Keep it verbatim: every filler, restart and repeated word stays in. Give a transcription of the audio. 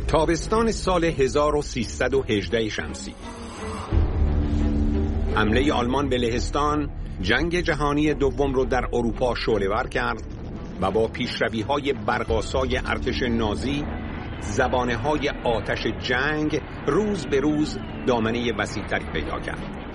تابستان سال هزار و سیصد و هجده شمسی، حمله آلمان به لهستان جنگ جهانی دوم رو در اروپا شعله‌ور کرد و با پیشروی‌های برق‌آسای ارتش نازی زبانه‌های آتش جنگ روز به روز دامنه وسیع‌تری پیدا کرد.